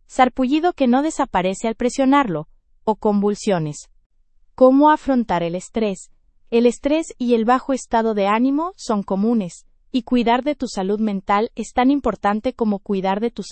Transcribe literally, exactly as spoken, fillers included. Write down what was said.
sarpullido que no desaparece al presionarlo, o convulsiones. ¿Cómo afrontar el estrés? El estrés y el bajo estado de ánimo son comunes, y cuidar de tu salud mental es tan importante como cuidar de tu